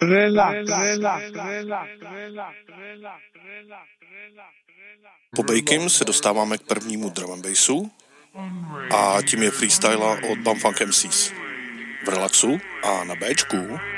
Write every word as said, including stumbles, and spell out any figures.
Po Bejkim se dostáváme k prvnímu drum and bassu a tím je freestyle od Bumfunk M Cs. V relaxu a na Bčku